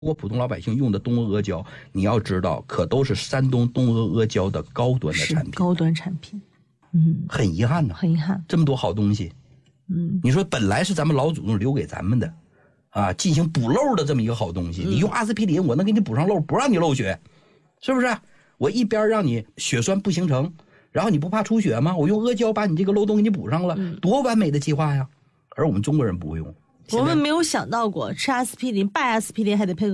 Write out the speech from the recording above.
国普通老百姓用的东阿阿胶，你要知道，可都是山东东阿阿胶的高端的产品， 高端产品。 很遗憾呐， 很遗憾， 这么多好东西，你说本来是咱们老祖宗留给咱们的，啊，进行补漏的这么一个好东西，你用阿司匹林，我能给你补上漏，不让你漏血，是不是？我一边让你血栓不形成，然后你不怕出血吗？我用阿胶把你这个漏洞给你补上了，多完美的计划呀！而我们中国人不会用， 我们没有想到过吃阿司匹林，拜阿司匹林还得配合